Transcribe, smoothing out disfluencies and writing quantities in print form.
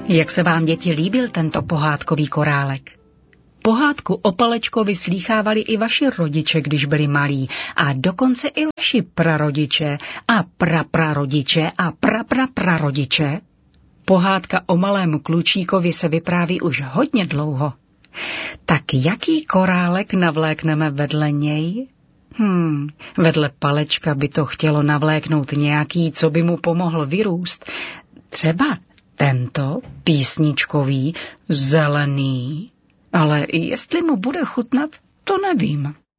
Jak se vám, děti, líbil tento pohádkový korálek? Pohádku o Palečkovi slýchávali i vaši rodiče, když byli malí, a dokonce i vaši prarodiče a praprarodiče a prapraprarodiče. Pohádka o malém klučíkovi se vypráví už hodně dlouho. Tak jaký korálek navlékneme vedle něj? Vedle Palečka by to chtělo navléknout nějaký, co by mu pomohl vyrůst. Třeba tento písničkový, zelený. Ale jestli mu bude chutnat, to nevím.